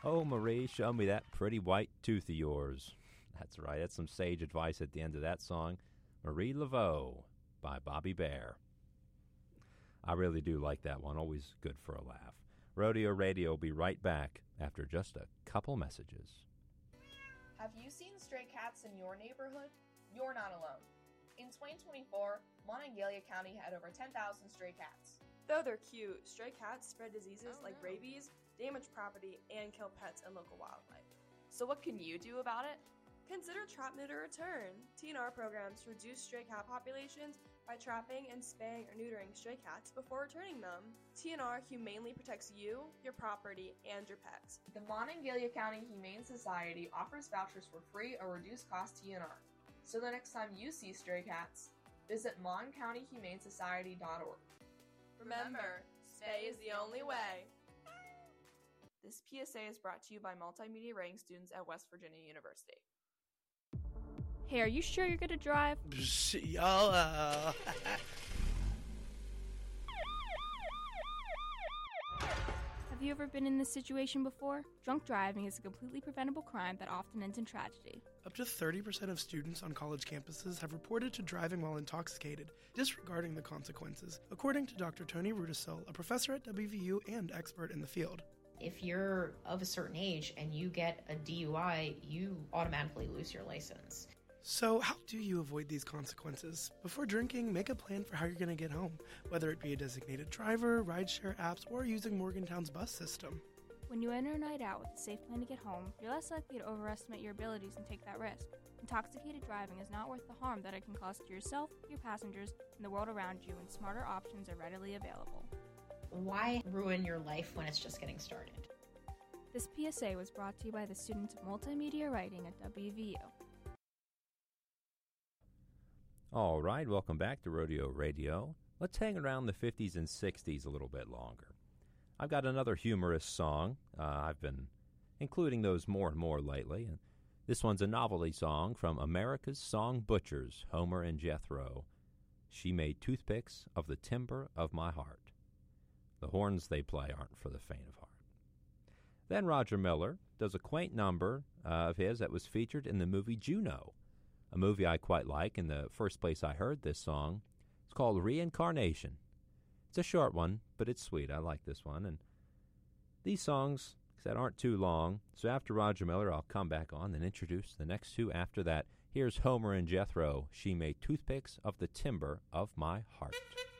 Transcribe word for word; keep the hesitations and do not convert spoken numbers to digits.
Oh, Marie, show me that pretty white tooth of yours. That's right. That's some sage advice at the end of that song. Marie Laveau by Bobby Bare. I really do like that one. Always good for a laugh. Rodeo Radio will be right back after just a couple messages. Have you seen stray cats in your neighborhood? You're not alone. In twenty twenty-four, Monongalia County had over ten thousand stray cats. Though they're cute, stray cats spread diseases like rabies, damage property, and kill pets and local wildlife. So what can you do about it? Consider Trap, Neuter, Return. T N R programs reduce stray cat populations by trapping and spaying or neutering stray cats before returning them. T N R humanely protects you, your property, and your pets. The Monongalia County Humane Society offers vouchers for free or reduced cost T N R. So the next time you see stray cats, visit mon county humane society dot org. Remember, spay is the only way. This P S A is brought to you by multimedia writing students at West Virginia University. Hey, are you sure you're gonna drive? YOLO. Have you ever been in this situation before? Drunk driving is a completely preventable crime that often ends in tragedy. Up to thirty percent of students on college campuses have reported to driving while intoxicated, disregarding the consequences, according to Doctor Tony Rudisill, a professor at W V U and expert in the field. If you're of a certain age and you get a D U I, you automatically lose your license. So how do you avoid these consequences? Before drinking, make a plan for how you're going to get home, whether it be a designated driver, rideshare apps, or using Morgantown's bus system. When you enter a night out with a safe plan to get home, you're less likely to overestimate your abilities and take that risk. Intoxicated driving is not worth the harm that it can cause to yourself, your passengers, and the world around you, and smarter options are readily available. Why ruin your life when it's just getting started? This P S A was brought to you by the students of multimedia writing at W V U. All right, welcome back to Rodeo Radio. Let's hang around the fifties and sixties a little bit longer. I've got another humorous song. Uh, I've been including those more and more lately. And this one's a novelty song from America's Song Butchers, Homer and Jethro. She made toothpicks of the timber of my heart. The horns they play aren't for the faint of heart. Then Roger Miller does a quaint number uh, of his that was featured in the movie Juno, a movie I quite like. In the first place I heard this song, it's called Reincarnation. It's a short one, but it's sweet. I like this one. And these songs, that aren't too long, so after Roger Miller, I'll come back on and introduce the next two after that. Here's Homer and Jethro. She made toothpicks of the timber of my heart.